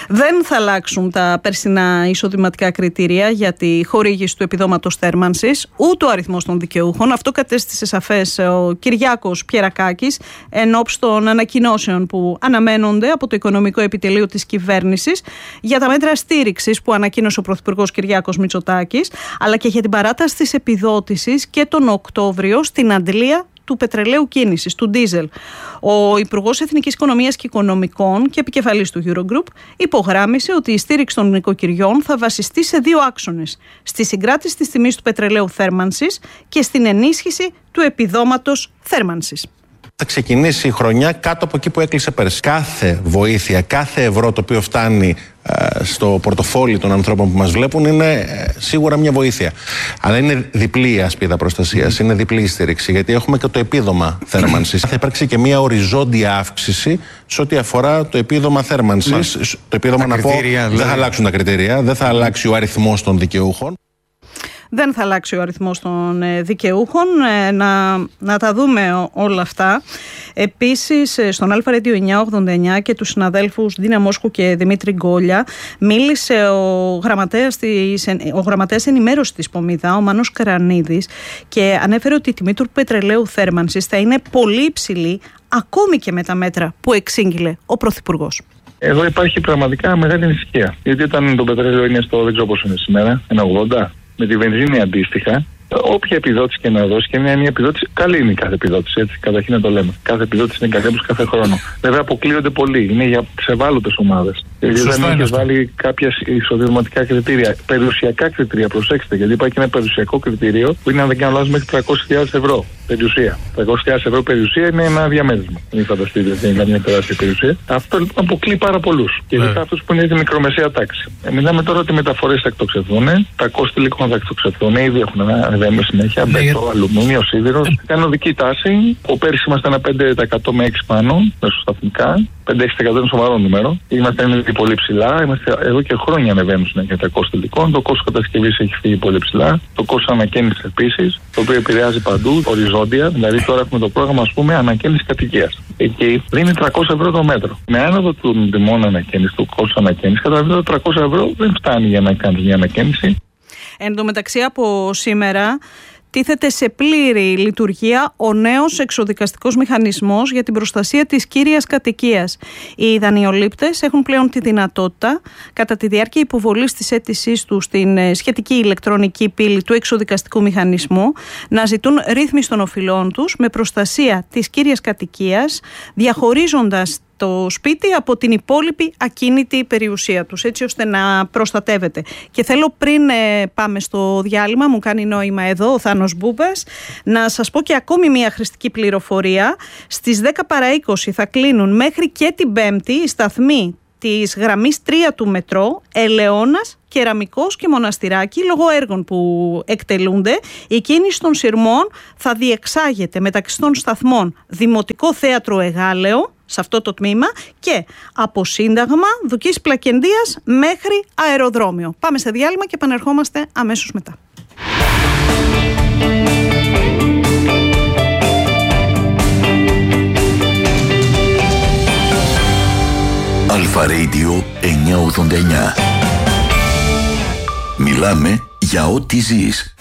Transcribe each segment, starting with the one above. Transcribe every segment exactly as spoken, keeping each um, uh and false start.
Δεν θα αλλάξουν τα περσινά εισοδηματικά κριτήρια για τη χορήγηση του επιδόματος θέρμανσης, ούτε ο αριθμός των δικαιούχων. Αυτό κατέστησε σαφές ο Κυριάκος Πιερακάκης εν ώψη των ανακοινώσεων που αναμένονται από το Οικονομικό Επιτελείο της Κυβέρνησης για τα μέτρα στήριξης που ανακοίνωσε ο Πρωθυπουργός Κυριάκος Μητσοτάκης, αλλά και για την παράταση της επιδότησης και τον Οκτώβριο στην αντλία του πετρελαίου κίνησης, του ντίζελ. Ο Υπουργός Εθνικής Οικονομίας και Οικονομικών και επικεφαλής του Eurogroup υπογράμμισε ότι η στήριξη των νοικοκυριών θα βασιστεί σε δύο άξονες: στη συγκράτηση της τιμής του πετρελαίου θέρμανσης και στην ενίσχυση του επιδόματος θέρμανσης. Θα ξεκινήσει η χρονιά κάτω από εκεί που έκλεισε πέρσι. Κάθε βοήθεια, κάθε ευρώ το οποίο φτάνει ε, στο πορτοφόλι των ανθρώπων που μας βλέπουν είναι ε, σίγουρα μια βοήθεια. Αλλά είναι διπλή η ασπίδα προστασίας, είναι διπλή η στήριξη, γιατί έχουμε και το επίδομα θέρμανσης. Θα υπάρξει και μια οριζόντια αύξηση σε ό,τι αφορά το επίδομα θέρμανσης. Mm. Το επίδομα, τα να πω, δηλαδή. Δεν θα αλλάξουν τα κριτήρια, δεν θα αλλάξει ο αριθμός των δικαιούχων. Δεν θα αλλάξει ο αριθμός των δικαιούχων. Να, να τα δούμε όλα αυτά. Επίσης, στον Αλφα Radio εννιακόσια ογδόντα εννιά και τους συναδέλφους Ντίνα Μόσχου και Δημήτρη Γκόλια, μίλησε ο γραμματέας, της, ο γραμματέας ενημέρωσης της Πομιδά, ο Μάνος Καρανίδης, και ανέφερε ότι η τιμή του πετρελαίου θέρμανσης θα είναι πολύ υψηλή, ακόμη και με τα μέτρα που εξήγηλε ο Πρωθυπουργός. Εδώ υπάρχει πραγματικά μεγάλη ανησυχία. Γιατί όταν το πετρέλαιο είναι στο, δεν ξέρω πόσο είναι σήμερα, ένα ογδόντα, με τη βενζίνη αντίστοιχα, όποια επιδότηση και να δώσει, και μια, μια επιδότηση, καλή είναι η κάθε επιδότηση, έτσι, καταρχήν να το λέμε. Κάθε επιδότηση είναι καλή όπως κάθε χρόνο. Βέβαια αποκλείονται πολλοί, είναι για ευάλωτες ομάδες. Γιατί δεν έχει βάλει κάποια εισοδηματικά κριτήρια, περιουσιακά κριτήρια, προσέξτε, γιατί υπάρχει και ένα περιουσιακό κριτήριο που είναι, αν δεν κάνω λάθος, μέχρι τριακόσιες χιλιάδες ευρώ περιουσία. τριακόσιες χιλιάδες ευρώ περιουσία είναι ένα διαμέρισμα. Μην φανταστείτε ότι είναι μια τεράστια περιουσία. Αυτό λοιπόν αποκλεί πάρα πολλούς. Και ειδικά αυτούς που είναι στη μικρομεσαία τάξη. Ε, μιλάμε τώρα ότι οι μεταφορές θα εκτοξευθούν, τα κόστη υλικών θα εκτοξευθούν, ήδη έχουν ανεβαίνει συνέχεια. Μπετό, αλουμίνιο, σίδηρο. Κάνει οδική τάση. Ο πέρυσι είμαστε ένα πέντε τοις εκατό με έξι πάνω, μεσοσταθμικά. πέντε έξι τοις εκατό είναι σοβαρό νούμερο. Είμαστε ήδη πολύ ψηλά. Είμαστε εδώ και χρόνια ανεβαίνουν συνέχεια τα κόστη υλικών. Το κόστος κατασκευής έχει φύγει πολύ ψηλά. Το κόστος ανακαίνησης επίσης, το οποίο επηρεάζει παντού, οριζόντια. Δηλαδή τώρα έχουμε το πρόγραμμα, ας πούμε, ανακαίνησης κατοικίας. Εκεί δίνει τριακόσια ευρώ το μέτρο. Με άνοδο των τιμών ανακαίνησης, του κόστος ανακαίνησης, καταλαβαίνετε ότι τριακόσια ευρώ δεν φτάνει για να κάνει μια ανακαίνιση. Εν τω μεταξύ, από σήμερα τίθεται σε πλήρη λειτουργία ο νέος εξοδικαστικός μηχανισμός για την προστασία της κύριας κατοικίας. Οι δανειολήπτες έχουν πλέον τη δυνατότητα, κατά τη διάρκεια υποβολής της αίτησής τους στην σχετική ηλεκτρονική πύλη του εξοδικαστικού μηχανισμού, να ζητούν ρύθμιση των οφειλών τους με προστασία της κύριας κατοικίας, διαχωρίζοντας το σπίτι από την υπόλοιπη ακίνητη περιουσία τους, έτσι ώστε να προστατεύεται. Και θέλω, πριν ε, πάμε στο διάλειμμα, μου κάνει νόημα εδώ ο Θάνος Μπούμπας, να σας πω και ακόμη μια χρηστική πληροφορία. Στις δέκα παρά είκοσι θα κλείνουν μέχρι και την Πέμπτη οι σταθμοί της γραμμής τρία του μετρό, Ελαιώνας, Κεραμικός και Μοναστηράκι, λόγω έργων που εκτελούνται. Η κίνηση των σειρμών θα διεξάγεται μεταξύ των σταθμών Δημοτικό Θέατρο Εγάλεο, σε αυτό το τμήμα, και από Σύνταγμα Δουκής Πλακεντίας μέχρι αεροδρόμιο. Πάμε σε διάλειμμα και επανερχόμαστε αμέσως μετά. Αλφα Radio εννιακόσια ογδόντα εννιά. Μιλάμε για ό,τι ζεις.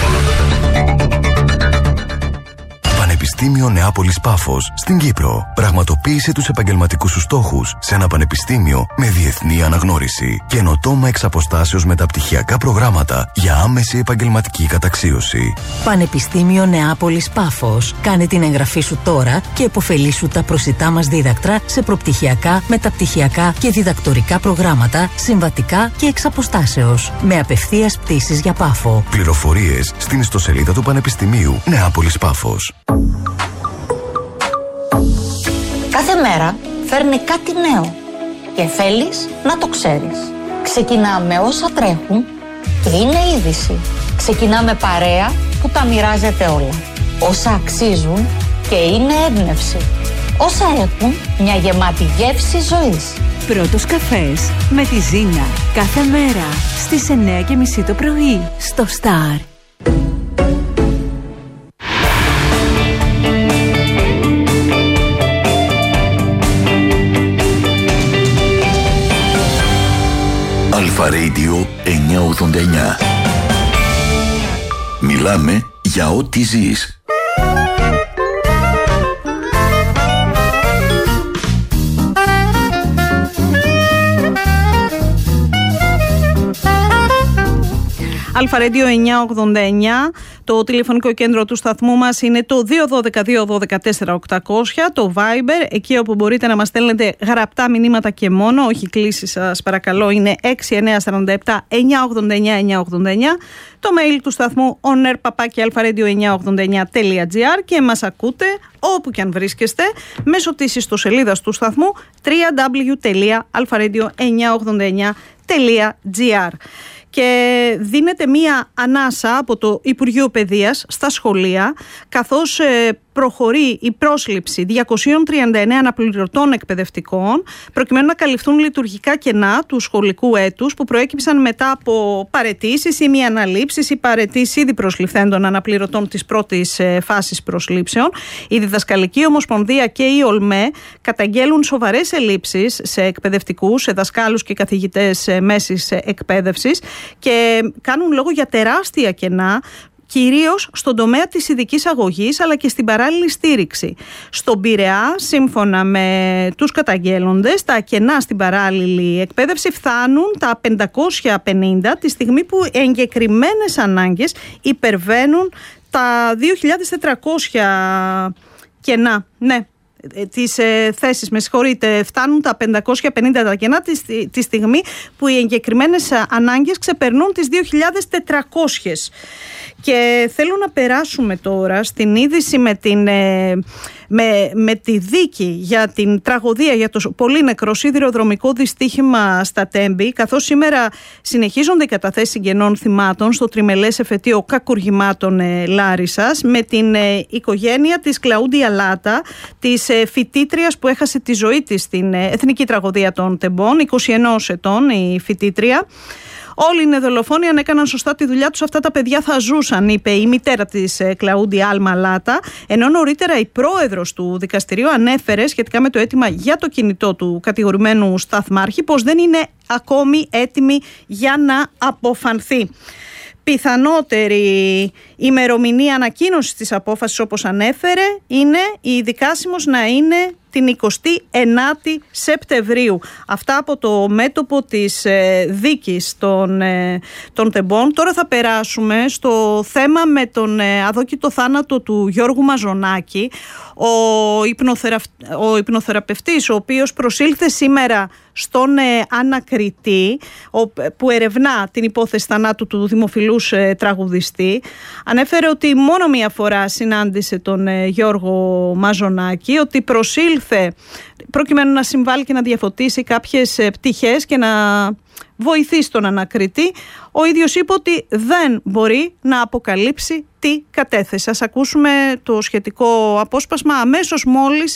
Πανεπιστήμιο Νεάπολης Πάφος στην Κύπρο. Πραγματοποίησε τους επαγγελματικούς σου στόχους σε ένα πανεπιστήμιο με διεθνή αναγνώριση. Καινοτόμα εξ αποστάσεως μεταπτυχιακά προγράμματα για άμεση επαγγελματική καταξίωση. Πανεπιστήμιο Νεάπολης Πάφος. Κάνε την εγγραφή σου τώρα και επωφελήσου τα προσιτά μας δίδακτρα σε προπτυχιακά, μεταπτυχιακά και διδακτορικά προγράμματα, συμβατικά και εξ αποστάσεως. Με απευθείας πτήσεις για Πάφο. Πληροφορίες στην ιστοσελίδα του Πανεπιστημίου Νεάπολης Πάφος. Κάθε μέρα φέρνει κάτι νέο και θέλεις να το ξέρεις. Ξεκινάμε όσα τρέχουν και είναι είδηση. Ξεκινάμε παρέα που τα μοιράζεται όλα. Όσα αξίζουν και είναι έμπνευση. Όσα έχουν μια γεμάτη γεύση ζωής. Πρώτος καφές με τη Ζήνα. Κάθε μέρα στις εννιά και μισή το πρωί στο Star. Αλφα Radio εννιακόσια ογδόντα εννιά. Μιλάμε για ό,τι ζεις. Αλφα Radio εννιακόσια ογδόντα εννιά. Το τηλεφωνικό κέντρο του σταθμού μας είναι το δύο ένα δύο δύο ένα δύο τέσσερα οκτακόσια, το Viber, εκεί όπου μπορείτε να μας στέλνετε γραπτά μηνύματα και μόνο, όχι κλήσεις σας παρακαλώ, είναι έξι εννιά τέσσερα επτά εννιακόσια ογδόντα εννιά εννιακόσια ογδόντα εννιά, το mail του σταθμού onair παπάκι αλφα-radio εννιακόσια ογδόντα εννιά τελεία τζι άρ και μας ακούτε όπου και αν βρίσκεστε μέσω της ιστοσελίδας του σταθμού double-u double-u double-u τελεία αλφα radio εννιακόσια ογδόντα εννιά τελεία τζι άρ. Και δίνεται μία ανάσα από το Υπουργείο Παιδείας στα σχολεία, καθώς ε, προχωρεί η πρόσληψη διακοσίων τριάντα εννέα αναπληρωτών εκπαιδευτικών, προκειμένου να καλυφθούν λειτουργικά κενά του σχολικού έτους που προέκυψαν μετά από παραιτήσεις ή μη αναλήψεις ή παραιτήσεις ήδη προσληφθέντων αναπληρωτών της πρώτης ε, φάσης προσλήψεων. Η Διδασκαλική Ομοσπονδία και η ΟΛΜΕ καταγγέλουν σοβαρές ελλείψεις σε εκπαιδευτικούς, σε δασκάλους και καθηγητές ε, μέσης εκπαίδευσης και κάνουν λόγο για τεράστια κενά, κυρίως στον τομέα της ειδικής αγωγής αλλά και στην παράλληλη στήριξη. Στον Πειραιά, σύμφωνα με τους καταγγέλλοντες, τα κενά στην παράλληλη εκπαίδευση φτάνουν τα πεντακόσια πενήντα, τη στιγμή που εγκεκριμένες ανάγκες υπερβαίνουν τα δύο χιλιάδες τετρακόσια κενά. Ναι. Τις ε, θέσεις, με συγχωρείτε, φτάνουν τα πεντακόσια πενήντα τα κενά τη, τη στιγμή που οι εγκεκριμένες ανάγκες ξεπερνούν τις δύο χιλιάδες τετρακόσιες. Και θέλω να περάσουμε τώρα στην είδηση με, την, ε, με, με τη δίκη για την τραγωδία, για το πολύ νεκρό σιδηροδρομικό δυστύχημα στα Τέμπη, καθώς σήμερα συνεχίζονται οι καταθέσεις συγγενών θυμάτων στο τριμελές εφετείο κακουργημάτων ε, Λάρισσας, με την ε, οικογένεια της Κλαούντια Λάτα, της ε, φοιτήτριας που έχασε τη ζωή της στην ε, εθνική τραγωδία των Τεμπών, είκοσι ενός ετών η φοιτήτρια. Όλοι είναι δολοφόνοι, αν έκαναν σωστά τη δουλειά τους αυτά τα παιδιά θα ζούσαν, είπε η μητέρα της Κλαούντια Άλμα Λάτα, ενώ νωρίτερα η πρόεδρος του δικαστηρίου ανέφερε σχετικά με το αίτημα για το κινητό του κατηγορουμένου σταθμάρχη πως δεν είναι ακόμη έτοιμη για να αποφανθεί. Πιθανότερη ημερομηνία ανακοίνωσης της απόφασης, όπως ανέφερε, είναι η δικάσιμος να είναι την εικοστή ενάτη Σεπτεμβρίου. Αυτά από το μέτωπο της ε, δίκης των, ε, των Τεμπών. Τώρα θα περάσουμε στο θέμα με τον ε, αδόκητο θάνατο του Γιώργου Μαζονάκη. Ο, υπνοθερα... ο υπνοθεραπευτής, ο οποίος προσήλθε σήμερα στον ε, ανακριτή, ο, που ερευνά την υπόθεση θανάτου του δημοφιλούς ε, τραγουδιστή, ανέφερε ότι μόνο μία φορά συνάντησε τον ε, Γιώργο Μαζονάκη, ότι προσήλθε προκειμένου να συμβάλλει και να διαφωτίσει κάποιες ε, πτυχές και να βοηθήσει τον ανακριτή. Ο ίδιος είπε ότι δεν μπορεί να αποκαλύψει τι κατέθεσε. Ας ακούσουμε το σχετικό απόσπασμα αμέσως μόλις